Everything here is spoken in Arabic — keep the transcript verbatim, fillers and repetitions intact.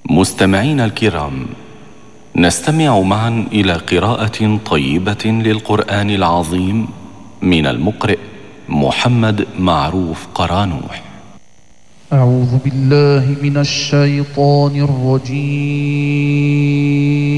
مستمعين الكرام، نستمع معا إلى قراءة طيبة للقرآن العظيم من المقرئ محمد معروف قرانوح. أعوذ بالله من الشيطان الرجيم.